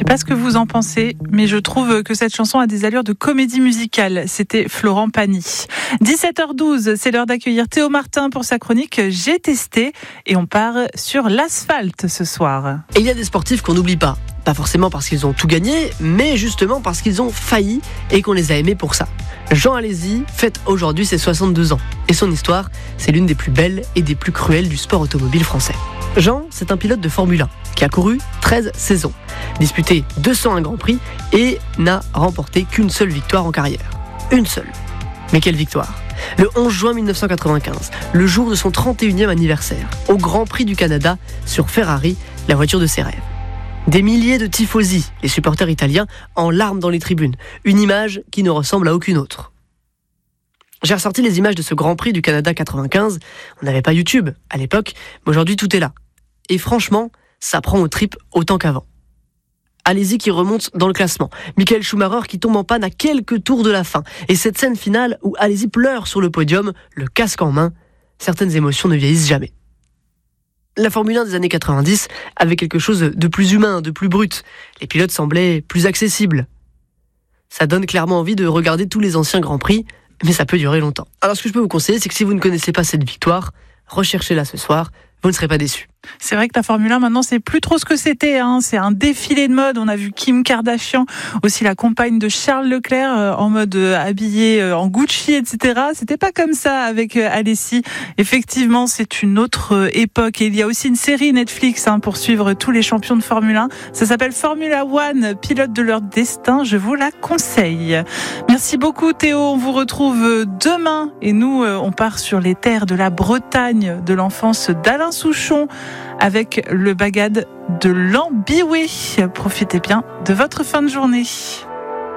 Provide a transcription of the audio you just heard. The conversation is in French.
pas ce que vous en pensez, mais je trouve que cette chanson a des allures de comédie musicale. C'était Florent Pagny. 17h12, c'est l'heure d'accueillir Théo Martin pour sa chronique J'ai testé et on part sur l'asphalte ce soir. Et il y a des sportifs qu'on n'oublie pas. Pas forcément parce qu'ils ont tout gagné, mais justement parce qu'ils ont failli et qu'on les a aimés pour ça. Jean Alesi fête aujourd'hui ses 62 ans. Et son histoire, c'est l'une des plus belles et des plus cruelles du sport automobile français. Jean, c'est un pilote de Formule 1 qui a couru 13 saisons, disputé 201 Grands Prix et n'a remporté qu'une seule victoire en carrière. Une seule. Mais quelle victoire! Le 11 juin 1995, le jour de son 31e anniversaire, au Grand Prix du Canada sur Ferrari, la voiture de ses rêves. Des milliers de tifosi, les supporters italiens, en larmes dans les tribunes. Une image qui ne ressemble à aucune autre. J'ai ressorti les images de ce Grand Prix du Canada 95. On n'avait pas YouTube à l'époque, mais aujourd'hui tout est là. Et franchement, ça prend aux tripes autant qu'avant. Alesi qui remonte dans le classement. Michael Schumacher qui tombe en panne à quelques tours de la fin. Et cette scène finale où Alesi pleure sur le podium, le casque en main. Certaines émotions ne vieillissent jamais. La Formule 1 des années 90 avait quelque chose de plus humain, de plus brut. Les pilotes semblaient plus accessibles. Ça donne clairement envie de regarder tous les anciens Grands Prix, mais ça peut durer longtemps. Alors ce que je peux vous conseiller, c'est que si vous ne connaissez pas cette victoire, recherchez-la ce soir, vous ne serez pas déçus. C'est vrai que la Formule 1 maintenant c'est plus trop ce que c'était, c'est un défilé de mode. On a vu Kim Kardashian, aussi la compagne de Charles Leclerc en mode habillée en Gucci, etc. C'était pas comme ça avec Alesi. Effectivement, c'est une autre époque et il y a aussi une série Netflix pour suivre tous les champions de Formule 1. Ça s'appelle Formula One, pilote de leur destin. Je vous la conseille. Merci beaucoup Théo. On vous retrouve demain et nous on part sur les terres de la Bretagne de l'enfance d'Alain Souchon avec le bagad de l'Ambiway. Profitez bien de votre fin de journée.